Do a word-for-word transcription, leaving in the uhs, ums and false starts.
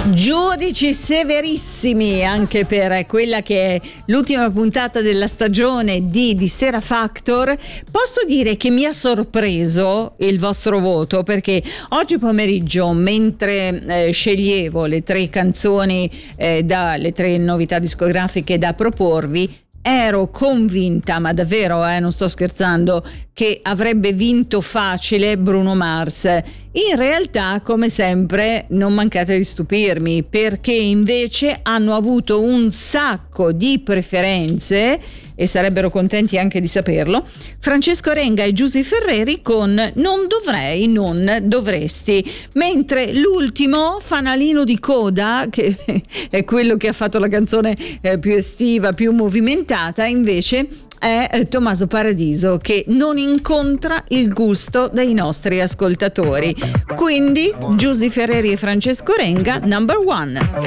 Giudici severissimi anche per quella che è l'ultima puntata della stagione di Di Sera Factor. Posso dire che mi ha sorpreso il vostro voto, perché oggi pomeriggio, mentre eh, sceglievo le tre canzoni, eh, da, le tre novità discografiche da proporvi, ero convinta, ma davvero, eh, non sto scherzando, che avrebbe vinto facile Bruno Mars. In realtà, come sempre, non mancate di stupirmi, perché invece hanno avuto un sacco di preferenze, e sarebbero contenti anche di saperlo, Francesco Renga e Giusy Ferreri con Non dovrei, non dovresti, mentre l'ultimo, fanalino di coda, che è quello che ha fatto la canzone eh, più estiva, più movimentata, invece è Tommaso Paradiso, che non incontra il gusto dei nostri ascoltatori. Quindi Giusy Ferreri e Francesco Renga, number one.